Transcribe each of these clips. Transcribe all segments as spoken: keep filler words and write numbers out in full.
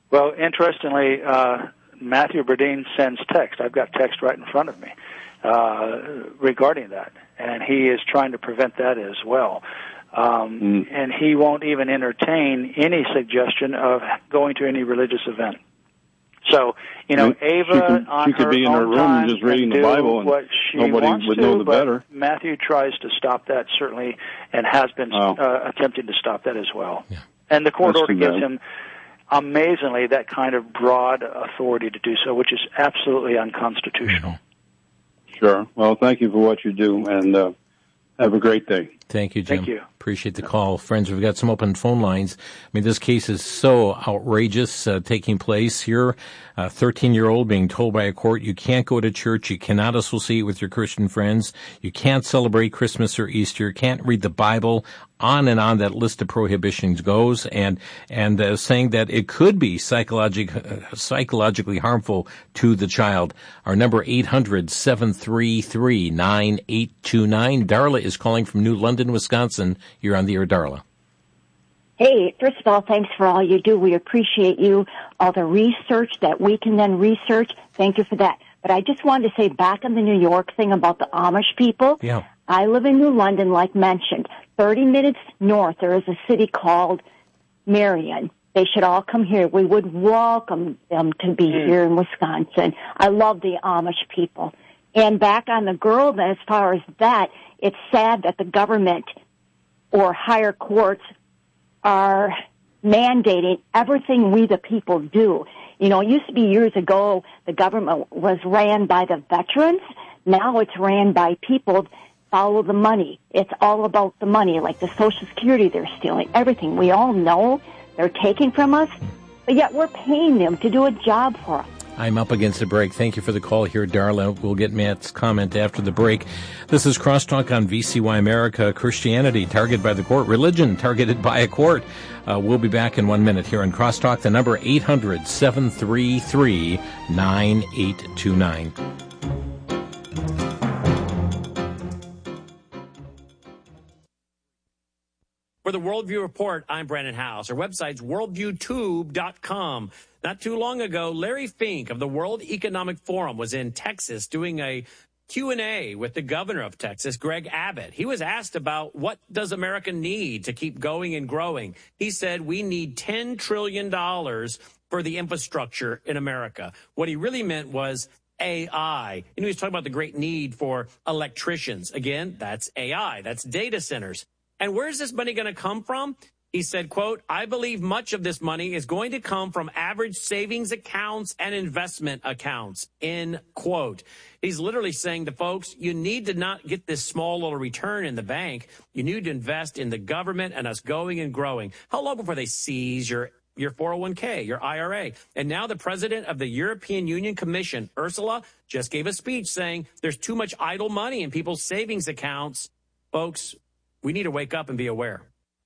Well, interestingly, uh, Matthew Burdine sends text. I've got text right in front of me uh, regarding that, and he is trying to prevent that as well. Um, mm. And he won't even entertain any suggestion of going to any religious event. So, you know, Ava she could, on she could her be in own her room time just reading the Bible, and what she nobody wants would to, know the but better. Matthew tries to stop that, certainly, and has been oh. uh, attempting to stop that as well. Yeah. And the court That's order too gives bad. him, amazingly, that kind of broad authority to do so, which is absolutely unconstitutional. Mm-hmm. Sure. Well, thank you for what you do, and uh, have a great day. Thank you, Jim. Thank you. Appreciate the call. Friends, we've got some open phone lines. I mean, this case is so outrageous uh, taking place here. A thirteen-year-old being told by a court, you can't go to church, you cannot associate with your Christian friends, you can't celebrate Christmas or Easter, can't read the Bible. On and on that list of prohibitions goes, and and uh, saying that it could be psychologic, uh, psychologically harmful to the child. Our number, eight hundred, seven three three, nine eight two nine. Darla is calling from New London, Wisconsin. You're on the air, Darla. Hey, first of all, thanks for all you do. We appreciate you, all the research that we can then research. Thank you for that. But I just wanted to say back on the New York thing about the Amish people. Yeah. I live in New London, like mentioned. thirty minutes north, there is a city called Marion. They should all come here. We would welcome them to be mm. here in Wisconsin. I love the Amish people. And back on the girl, as far as that, it's sad that the government or higher courts are mandating everything we the people do. You know, it used to be years ago the government was ran by the veterans. Now it's ran by people follow the money. It's all about the money, like the Social Security they're stealing, everything. We all know they're taking from us, but yet we're paying them to do a job for us. I'm up against a break. Thank you for the call here, Darla. We'll get Matt's comment after the break. This is Crosstalk on V C Y America. Christianity targeted by the court. Religion targeted by a court. Uh, we'll be back in one minute here on Crosstalk. The number eight hundred, seven three three, nine eight two nine. For the Worldview Report, I'm Brandon House. Our website's worldview tube dot com. Not too long ago, Larry Fink of the World Economic Forum was in Texas doing a Q and A with the governor of Texas, Greg Abbott. He was asked about what does America need to keep going and growing. He said we need ten trillion dollars for the infrastructure in America. What he really meant was A I. And he was talking about the great need for electricians. Again, that's A I. That's data centers. And where's this money going to come from? He said, quote, I believe much of this money is going to come from average savings accounts and investment accounts, end quote. He's literally saying to folks, you need to not get this small little return in the bank. You need to invest in the government and us going and growing. How long before they seize your your four oh one k, your I R A? And now the president of the European Union Commission, Ursula, just gave a speech saying there's too much idle money in people's savings accounts. Folks, we need to wake up and be aware.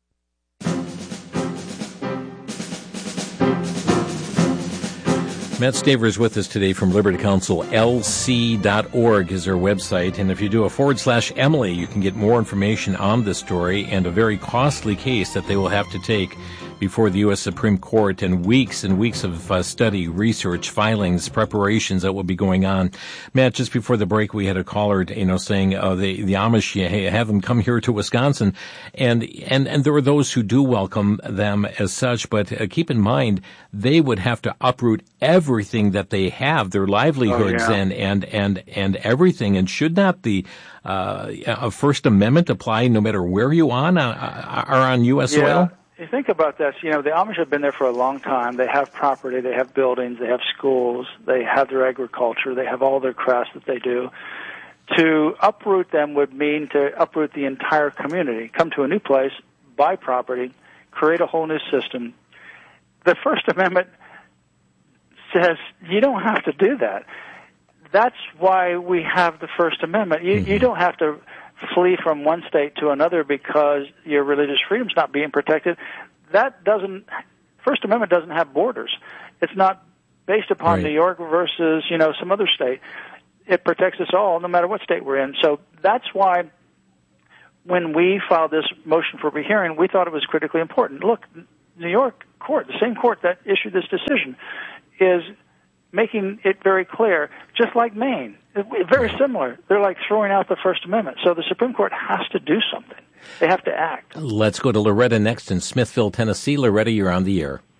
Matt Staver is with us today from Liberty Counsel. L C dot org is our website. And if you do a forward slash Emily, you can get more information on this story and a very costly case that they will have to take before the U S Supreme Court, and weeks and weeks of uh, study, research, filings, preparations that will be going on. Matt, just before the break, we had a caller, you know, saying uh, the the Amish, you have them come here to Wisconsin, and and and there are those who do welcome them as such. But uh, keep in mind, they would have to uproot everything that they have, their livelihoods, oh, yeah. and and and and everything. And should not the uh, a First Amendment apply no matter where you on uh, are on U S yeah. soil? You think about this, you know, the Amish have been there for a long time. They have property, they have buildings, they have schools, they have their agriculture, they have all their crafts that they do. To uproot them would mean to uproot the entire community, come to a new place, buy property, create a whole new system. The First Amendment says you don't have to do that. That's why we have the First Amendment. You, mm-hmm. you don't have to flee from one state to another because your religious freedom's not being protected. That doesn't, First Amendment doesn't have borders. It's not based upon right. New York versus, you know, some other state. It protects us all, no matter what state we're in. So that's why when we filed this motion for rehearing, we thought it was critically important. Look, New York court, the same court that issued this decision, is making it very clear, just like Maine, very similar. They're like throwing out the First Amendment. So the Supreme Court has to do something. They have to act. Let's go to Loretta next in Smithville, Tennessee. Loretta, you're on the air.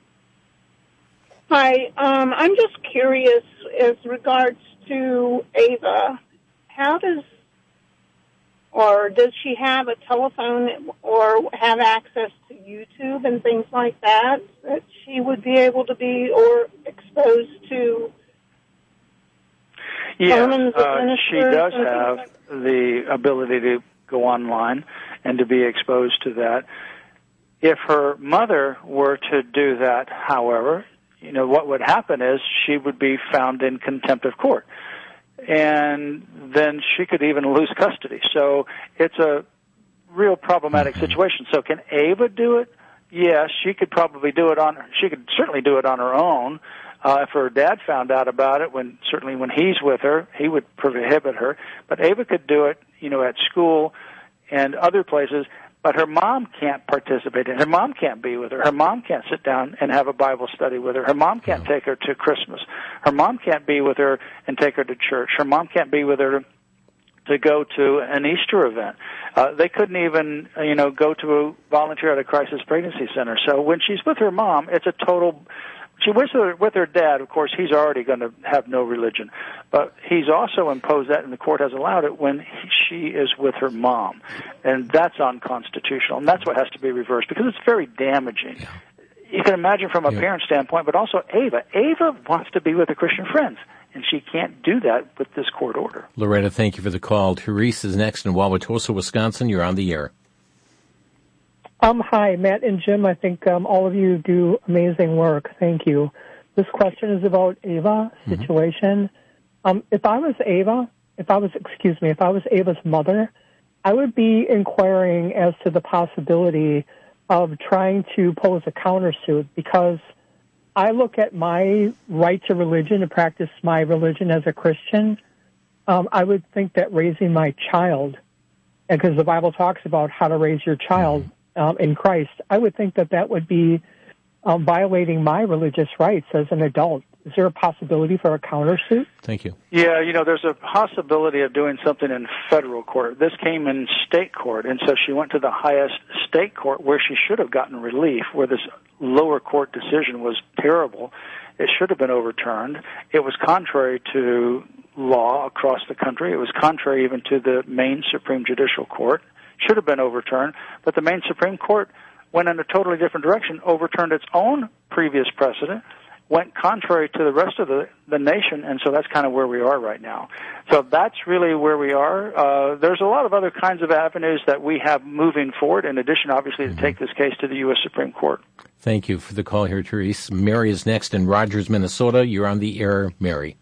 Hi. Um, I'm just curious as regards to Ava. How does, or does she have a telephone or have access to YouTube and things like that that she would be able to be or exposed to? Yeah, uh, she does have like the ability to go online and to be exposed to that. If her mother were to do that, however, you know, what would happen is she would be found in contempt of court. And then she could even lose custody. So it's a real problematic situation. So can Ava do it? Yes, she could probably do it on, she could certainly do it on her own. Uh, if her dad found out about it, when certainly when he's with her, he would prohibit her. But Ava could do it, you know, at school and other places. But her mom can't participate in it. Her mom can't be with her. Her mom can't sit down and have a Bible study with her. Her mom can't take her to Christmas. Her mom can't be with her and take her to church. Her mom can't be with her to go to an Easter event. Uh, they couldn't even, you know, go to a volunteer at a crisis pregnancy center. So when she's with her mom, it's a total... She was with her dad, of course, he's already going to have no religion. But he's also imposed that, and the court has allowed it, when he, she is with her mom. And that's unconstitutional. And that's what has to be reversed, because it's very damaging. Yeah. You can imagine from a yeah. parent standpoint, but also Ava. Ava wants to be with her Christian friends, and she can't do that with this court order. Loretta, thank you for the call. Therese is next in Wauwatosa, Wisconsin. You're on the air. Um, hi, Matt and Jim. I think um, all of you do amazing work. Thank you. This question is about Ava situation. Mm-hmm. Um, if I was Ava, if I was, excuse me, if I was Ava's mother, I would be inquiring as to the possibility of trying to pose a countersuit, because I look at my right to religion, to practice my religion as a Christian. Um, I would think that raising my child, because the Bible talks about how to raise your child, mm-hmm. Um, in Christ, I would think that that would be um, violating my religious rights as an adult. Is there a possibility for a countersuit? Thank you. Yeah, you know, there's a possibility of doing something in federal court. This came in state court, and so she went to the highest state court where she should have gotten relief, where this lower court decision was terrible. It should have been overturned. It was contrary to law across the country. It was contrary even to the Maine Supreme Judicial Court. Should have been overturned, but the Maine Supreme Court went in a totally different direction, overturned its own previous precedent, went contrary to the rest of the, the nation, and so that's kind of where we are right now. So that's really where we are. Uh, there's a lot of other kinds of avenues that we have moving forward, in addition, obviously, to take this case to the U S Supreme Court. Thank you for the call here, Therese. Mary is next in Rogers, Minnesota. You're on the air, Mary.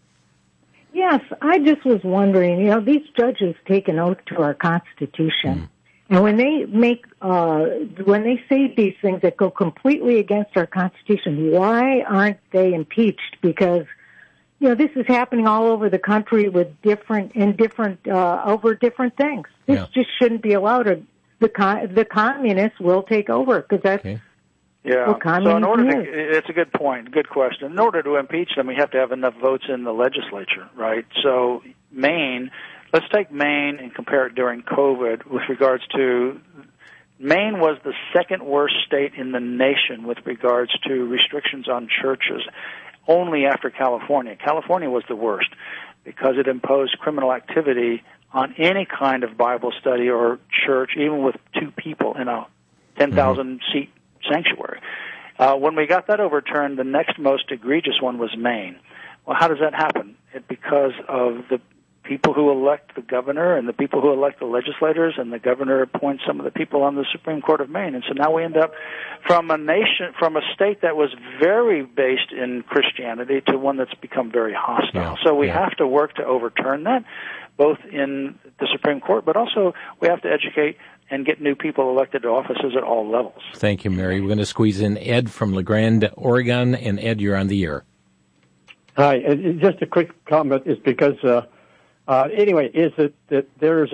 Yes, I just was wondering, you know, these judges take an oath to our Constitution. Mm. And when they make, uh, when they say these things that go completely against our Constitution, why aren't they impeached? Because, you know, this is happening all over the country with different, in different, uh, over different things. This yeah. just shouldn't be allowed. Or the con- the communists will take over, because that's okay. Yeah. what communism so in order is. to, it's a good point, good question. In order to impeach them, we have to have enough votes in the legislature, right? So Maine. Let's take Maine and compare it during COVID with regards to, Maine was the second worst state in the nation with regards to restrictions on churches, only after California. California was the worst because it imposed criminal activity on any kind of Bible study or church, even with two people in a ten thousand seat sanctuary. Uh, when we got that overturned, the next most egregious one was Maine. Well, how does that happen? It, because of the people who elect the governor and the people who elect the legislators, and the governor appoints some of the people on the Supreme Court of Maine. And so now we end up from a nation, from a state that was very based in Christianity to one that's become very hostile. Yeah, so we yeah. have to work to overturn that, both in the Supreme Court, but also we have to educate and get new people elected to offices at all levels. Thank you, Mary. We're going to squeeze in Ed from La Grande, Oregon. And Ed, you're on the air. Hi. Just a quick comment is because... Uh, Uh, anyway, is it that there's an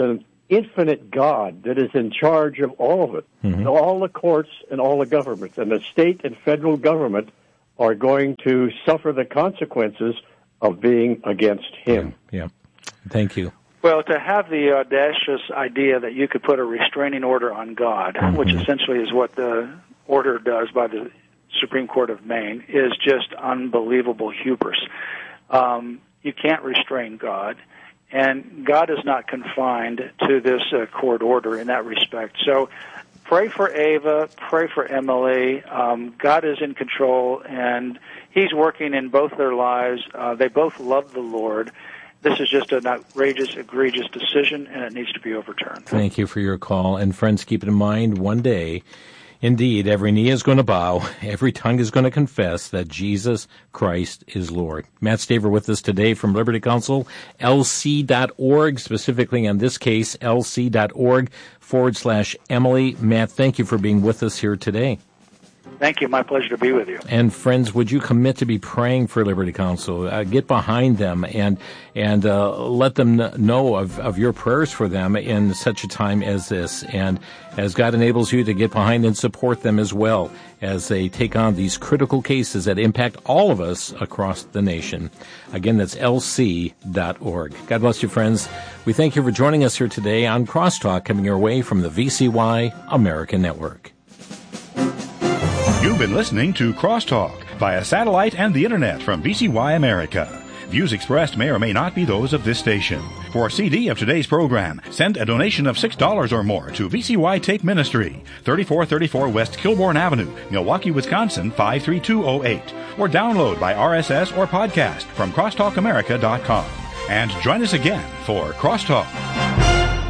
infinite God that is in charge of all of it, mm-hmm. all the courts and all the governments, and the state and federal government are going to suffer the consequences of being against him. Yeah, yeah. Thank you. Well, to have the audacious idea that you could put a restraining order on God, mm-hmm. which essentially is what the order does by the Supreme Court of Maine, is just unbelievable hubris. Um, you can't restrain God, and God is not confined to this uh, court order in that respect. So pray for Ava, pray for Emily. Um, God is in control, and he's working in both their lives. Uh, they both love the Lord. This is just an outrageous, egregious decision, and it needs to be overturned. Thank you for your call. And friends, keep in mind, one day, indeed, every knee is going to bow, every tongue is going to confess that Jesus Christ is Lord. Matt Staver with us today from Liberty Counsel, L C dot org, specifically in this case, L C dot org forward slash Emily. Matt, thank you for being with us here today. Thank you. My pleasure to be with you. And friends, would you commit to be praying for Liberty Counsel? Uh, get behind them and and uh, let them know of, of your prayers for them in such a time as this. And as God enables you to get behind and support them as well as they take on these critical cases that impact all of us across the nation. Again, that's L C dot org. God bless you, friends. We thank you for joining us here today on Crosstalk, coming your way from the V C Y American Network. You've been listening to Crosstalk via satellite and the Internet from V C Y America. Views expressed may or may not be those of this station. For a C D of today's program, send a donation of six dollars or more to V C Y Tape Ministry, thirty-four thirty-four West Kilbourne Avenue, Milwaukee, Wisconsin, five three two zero eight. Or download by R S S or podcast from crosstalk america dot com. And join us again for Crosstalk.